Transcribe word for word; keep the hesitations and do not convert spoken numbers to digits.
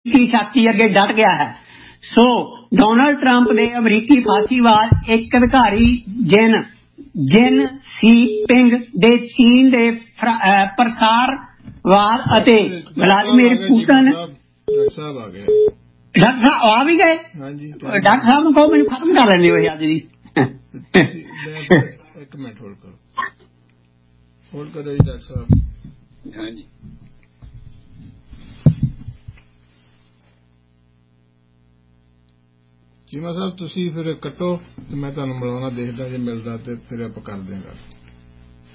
की शक्ति अगे डट गया है। सो डोनाल्ड ट्रंप ने अमरीकी फासीवाद एक अधिकारी जिन जिन सी पिंग दे चीन दे प्रसारवाद अते व्लादिमीर पुतिन डॉक्टर साहब आ भी गए। डॉक्टर साहब को मैंने खत्म कर लेनी हुई अज दी एक मिनट होल्ड करो होल्ड करो जी डॉक्टर साहब। हाँ जी चीमा साहब तुसी फिर कट्टो ते मैं तुहानू मिलाउणा देखदा जे मिलदा ते फिर आपां कर देंगे।